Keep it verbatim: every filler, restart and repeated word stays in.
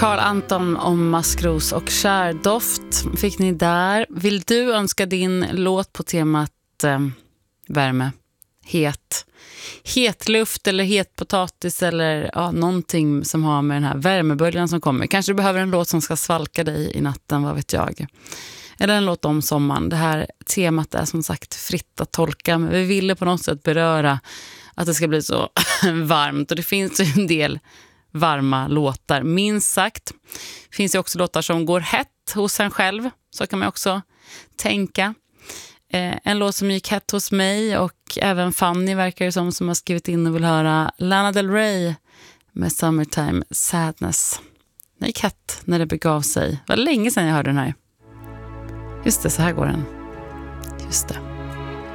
Carl Anton om maskros och kärdoft fick ni där. Vill du önska din låt på temat eh, värme, het, het luft eller het potatis eller ja, någonting som har med den här värmeböljan som kommer. Kanske du behöver en låt som ska svalka dig i natten, vad vet jag. Eller en låt om sommaren. Det här temat är som sagt fritt att tolka, men vi ville på något sätt beröra att det ska bli så varmt. Och det finns ju en del varma låtar, minst sagt. Finns ju också låtar som går hett hos en själv, så kan man också tänka. Eh, en låt som gick hett hos mig och även Fanny verkar det som som har skrivit in och vill höra Lana Del Rey med Summertime Sadness. Den gick hett när det begav sig. Det var länge sedan jag hörde den här. Just det, så här går den. Just det.